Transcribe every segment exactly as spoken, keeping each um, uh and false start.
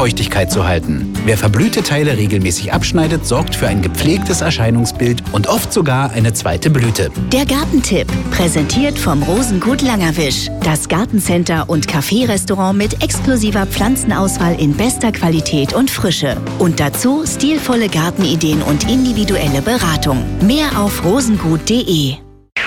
Feuchtigkeit zu halten. Wer verblühte Teile regelmäßig abschneidet, sorgt für ein gepflegtes Erscheinungsbild und oft sogar eine zweite Blüte. Der Gartentipp, präsentiert vom Rosengut Langerwisch. Das Gartencenter und Café-Restaurant mit exklusiver Pflanzenauswahl in bester Qualität und Frische. Und dazu stilvolle Gartenideen und individuelle Beratung. Mehr auf rosengut punkt de.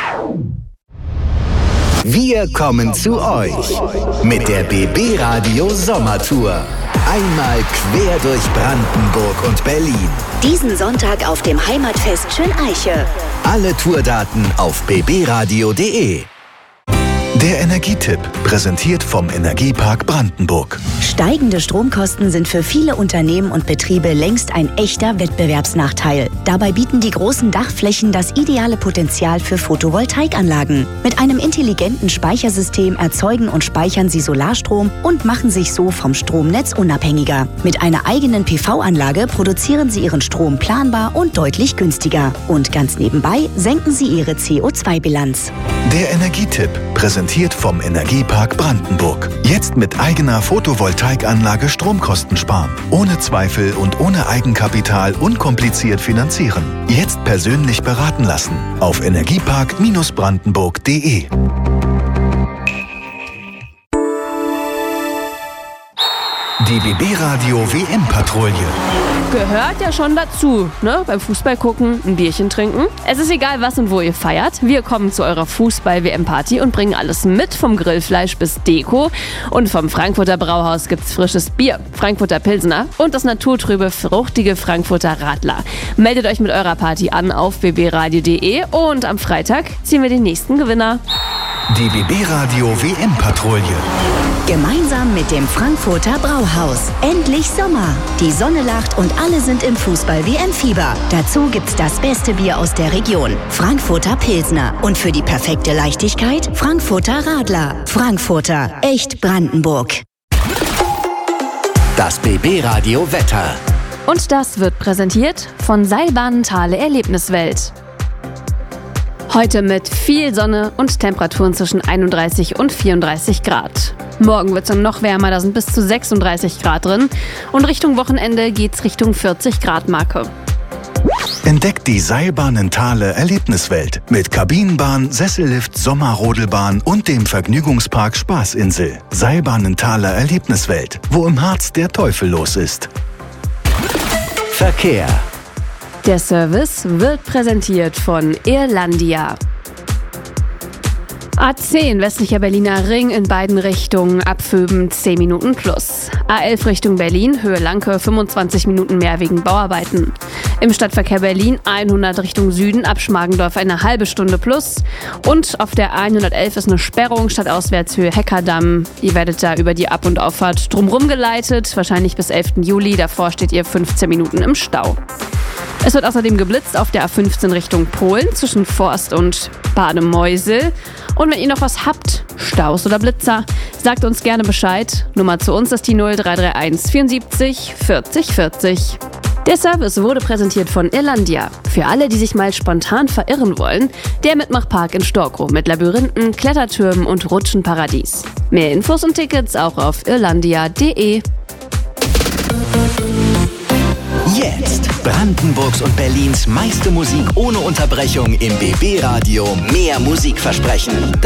Wir kommen zu euch mit der B B Radio Sommertour. Einmal quer durch Brandenburg und Berlin. Diesen Sonntag auf dem Heimatfest Schöneiche. Alle Tourdaten auf b b radio punkt de. Der Energietipp, präsentiert vom Energiepark Brandenburg. Steigende Stromkosten sind für viele Unternehmen und Betriebe längst ein echter Wettbewerbsnachteil. Dabei bieten die großen Dachflächen das ideale Potenzial für Photovoltaikanlagen. Mit einem intelligenten Speichersystem erzeugen und speichern sie Solarstrom und machen sich so vom Stromnetz unabhängiger. Mit einer eigenen P V-Anlage produzieren sie ihren Strom planbar und deutlich günstiger. Und ganz nebenbei senken sie ihre C O zwei Bilanz. Der Energietipp, präsentiert vom Energiepark Brandenburg. Jetzt mit eigener Photovoltaikanlage Stromkosten sparen. Ohne Zweifel und ohne Eigenkapital unkompliziert finanzieren. Jetzt persönlich beraten lassen. Auf energiepark brandenburg punkt de. Die B B-Radio W M-Patrouille. Gehört ja schon dazu, ne? Beim Fußball gucken, ein Bierchen trinken. Es ist egal, was und wo ihr feiert. Wir kommen zu eurer Fußball-W M-Party und bringen alles mit, vom Grillfleisch bis Deko. Und vom Frankfurter Brauhaus gibt's frisches Bier, Frankfurter Pilsner und das naturtrübe, fruchtige Frankfurter Radler. Meldet euch mit eurer Party an auf b b radio punkt de und am Freitag ziehen wir den nächsten Gewinner. Die B B-Radio W M-Patrouille. Gemeinsam mit dem Frankfurter Brauhaus. Endlich Sommer. Die Sonne lacht und alle sind im Fußball-W M-Fieber. Dazu gibt's das beste Bier aus der Region. Frankfurter Pilsner. Und für die perfekte Leichtigkeit Frankfurter Radler. Frankfurter. Echt Brandenburg. Das B B-Radio Wetter. Und das wird präsentiert von Seilbahnen Thale Erlebniswelt. Heute mit viel Sonne und Temperaturen zwischen einunddreißig und vierunddreißig Grad. Morgen wird es dann noch wärmer, da sind bis zu sechsunddreißig Grad drin. Und Richtung Wochenende geht's Richtung vierzig Grad Marke. Entdeckt die Seilbahnen Thale Erlebniswelt mit Kabinenbahn, Sessellift, Sommerrodelbahn und dem Vergnügungspark Spaßinsel. Seilbahnen Thale Erlebniswelt, wo im Harz der Teufel los ist. Verkehr. Der Service wird präsentiert von Irlandia. A zehn westlicher Berliner Ring in beiden Richtungen abfüben zehn Minuten plus. A elf Richtung Berlin, Höhe Lanke fünfundzwanzig Minuten mehr wegen Bauarbeiten. Im Stadtverkehr Berlin hundert Richtung Süden, ab Schmargendorf eine halbe Stunde plus. Und auf der hundertelf ist eine Sperrung stadtauswärts Höhe Heckerdamm. Ihr werdet da über die Ab- und Auffahrt drumherum geleitet, wahrscheinlich bis elften Juli. Davor steht ihr fünfzehn Minuten im Stau. Es wird außerdem geblitzt auf der A fünfzehn Richtung Polen zwischen Forst und Bademeusel. Und wenn ihr noch was habt, Staus oder Blitzer, sagt uns gerne Bescheid. Nummer zu uns ist die null drei drei eins vierundsiebzig vierzig vierzig. Der Service wurde präsentiert von Irlandia. Für alle, die sich mal spontan verirren wollen, der Mitmachpark in Storkow mit Labyrinthen, Klettertürmen und Rutschenparadies. Mehr Infos und Tickets auch auf irlandia punkt de. Jetzt Brandenburgs und Berlins meiste Musik ohne Unterbrechung im B B-Radio. Mehr Musikversprechen.